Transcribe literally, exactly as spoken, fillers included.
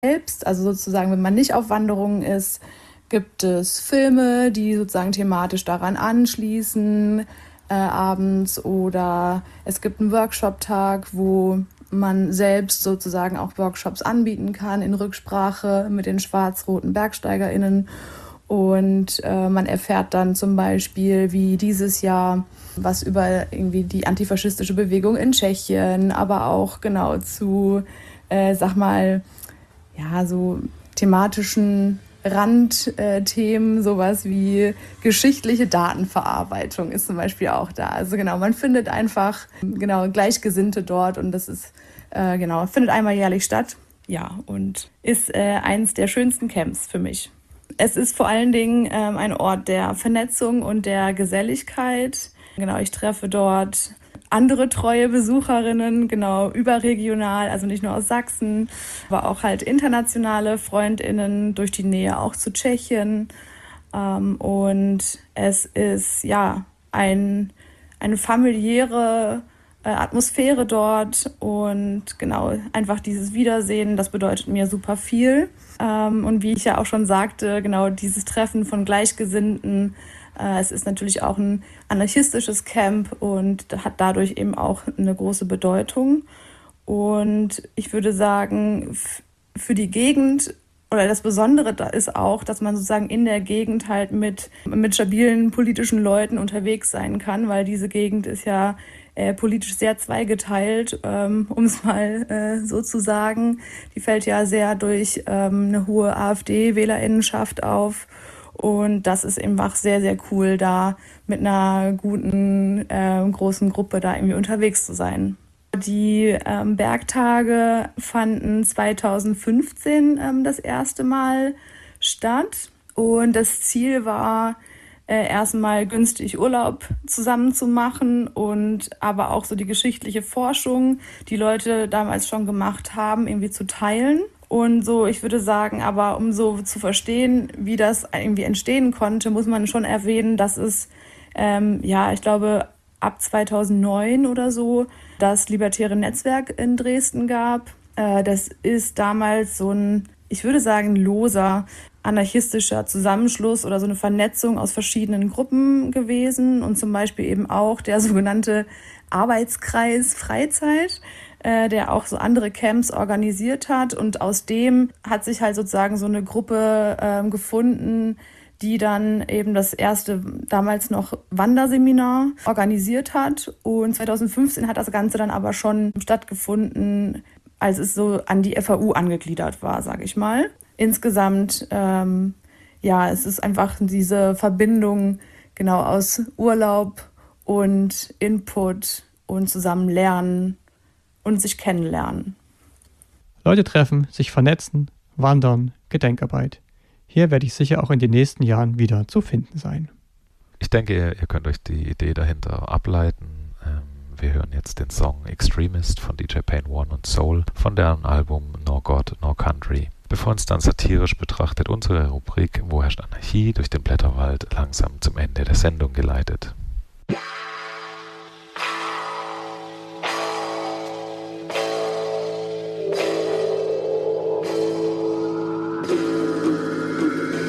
selbst, also sozusagen, wenn man nicht auf Wanderungen ist, gibt es Filme, die sozusagen thematisch daran anschließen, äh, abends, oder es gibt einen Workshop-Tag, wo man selbst sozusagen auch Workshops anbieten kann in Rücksprache mit den schwarz-roten BergsteigerInnen. Und äh, man erfährt dann zum Beispiel, wie dieses Jahr was über irgendwie die antifaschistische Bewegung in Tschechien, aber auch genau zu, äh, sag mal, ja, so thematischen Randthemen, sowas wie geschichtliche Datenverarbeitung ist zum Beispiel auch da. Also genau, man findet einfach genau Gleichgesinnte dort, und das ist äh, genau, findet einmal jährlich statt. Ja, und ist äh, eins der schönsten Camps für mich. Es ist vor allen Dingen ähm, ein Ort der Vernetzung und der Geselligkeit. Genau, ich treffe dort andere treue Besucherinnen, genau, überregional, also nicht nur aus Sachsen, aber auch halt internationale FreundInnen durch die Nähe auch zu Tschechien. Ähm, und es ist, ja, ein, eine familiäre äh, Atmosphäre dort, und genau, einfach dieses Wiedersehen, das bedeutet mir super viel. Ähm, und wie ich ja auch schon sagte, genau dieses Treffen von Gleichgesinnten. Äh, es ist natürlich auch ein anarchistisches Camp und hat dadurch eben auch eine große Bedeutung. Und ich würde sagen, f- für die Gegend, oder das Besondere da ist auch, dass man sozusagen in der Gegend halt mit, mit stabilen politischen Leuten unterwegs sein kann, weil diese Gegend ist ja äh, politisch sehr zweigeteilt, ähm, um es mal äh, so zu sagen. Die fällt ja sehr durch ähm, eine hohe AfD-WählerInnenschaft auf. Und das ist eben auch sehr, sehr cool, da mit einer guten, äh, großen Gruppe da irgendwie unterwegs zu sein. Die ähm, Bergtage fanden zweitausendfünfzehn ähm, das erste Mal statt. Und das Ziel war, äh, erstmal günstig Urlaub zusammen zu machen, und aber auch so die geschichtliche Forschung, die Leute damals schon gemacht haben, irgendwie zu teilen. Und so, ich würde sagen, aber um so zu verstehen, wie das irgendwie entstehen konnte, muss man schon erwähnen, dass es, ähm, ja, ich glaube, ab zweitausendneun oder so das Libertäre Netzwerk in Dresden gab. Äh, das ist damals so ein, ich würde sagen, loser anarchistischer Zusammenschluss oder so eine Vernetzung aus verschiedenen Gruppen gewesen, und zum Beispiel eben auch der sogenannte Arbeitskreis Freizeit, äh, der auch so andere Camps organisiert hat, und aus dem hat sich halt sozusagen so eine Gruppe ähm, gefunden, die dann eben das erste, damals noch Wanderseminar organisiert hat, und zweitausendfünfzehn hat das Ganze dann aber schon stattgefunden, als es so an die F A U angegliedert war, sage ich mal. Insgesamt, ähm, ja, es ist einfach diese Verbindung genau aus Urlaub und Input und zusammen lernen und sich kennenlernen. Leute treffen, sich vernetzen, wandern, Gedenkarbeit. Hier werde ich sicher auch in den nächsten Jahren wieder zu finden sein. Ich denke, ihr, ihr könnt euch die Idee dahinter ableiten. Ähm, wir hören jetzt den Song Extremist von D J Pain One und Soul von deren Album Nor God, Nor Country. Bevor uns dann satirisch betrachtet unsere Rubrik Wo herrscht Anarchie durch den Blätterwald langsam zum Ende der Sendung geleitet.